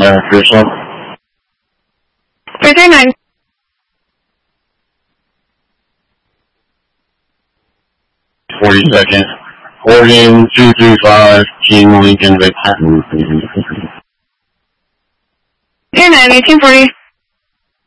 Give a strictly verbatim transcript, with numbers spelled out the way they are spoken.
Uh, yourself? three three nine. forty seconds. Oregon two three five, Team Lincoln, Manhattan. Air nine, eighteen forty.